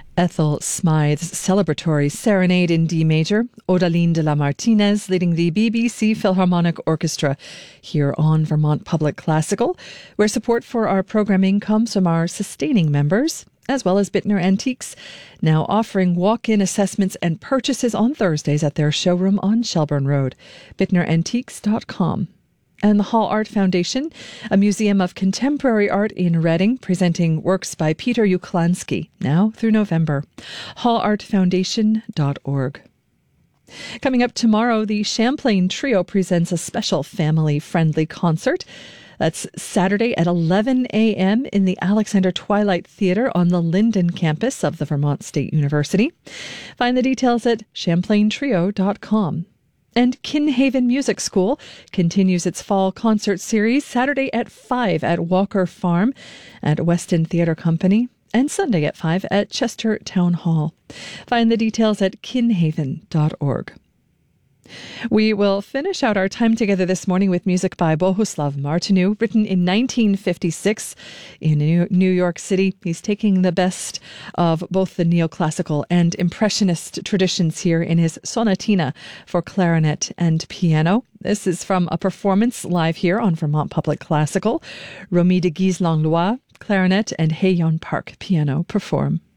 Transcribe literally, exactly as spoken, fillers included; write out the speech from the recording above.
Ethel Smythe's celebratory Serenade in D major, Odaline de la Martinez leading the B B C Philharmonic Orchestra here on Vermont Public Classical, where support for our programming comes from our sustaining members, as well as Bittner Antiques, now offering walk-in assessments and purchases on Thursdays at their showroom on Shelburne Road, bittner antiques dot com. And the Hall Art Foundation, a museum of contemporary art in Reading, presenting works by Peter Uklansky, now through November. hall art foundation dot org. Coming up tomorrow, the Champlain Trio presents a special family-friendly concert. That's Saturday at eleven a.m. in the Alexander Twilight Theatre on the Linden campus of the Vermont State University. Find the details at champlain trio dot com. And Kinhaven Music School continues its fall concert series Saturday at five at Walker Farm at Weston Theatre Company and Sunday at five at Chester Town Hall. Find the details at kinhaven dot org. We will finish out our time together this morning with music by Bohuslav Martinu, written in nineteen fifty-six in New York City. He's taking the best of both the neoclassical and impressionist traditions here in his sonatina for clarinet and piano. This is from a performance live here on Vermont Public Classical. Romy de Guise Langlois, clarinet, and Hye-Yeon Park, piano, perform.